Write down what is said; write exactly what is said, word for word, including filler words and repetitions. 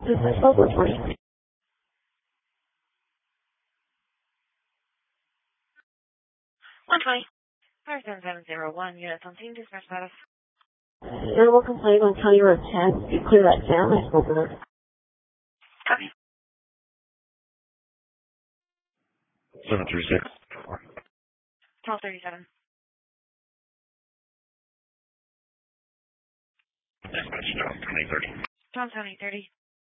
This is Oakland Morning. one twenty. five seven seven zero one, units on scene, dispatch status. Animal complaint on County Road ten. You clear that down, I spoke with her. Copy. seven three six. twelve thirty-seven. Dispatch, Tom, twenty thirty. Tom County thirty.